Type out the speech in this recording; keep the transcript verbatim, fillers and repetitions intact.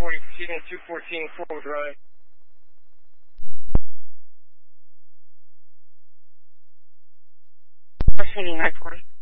forty, proceeding two fourteen, forward right. Proceeding nine forty.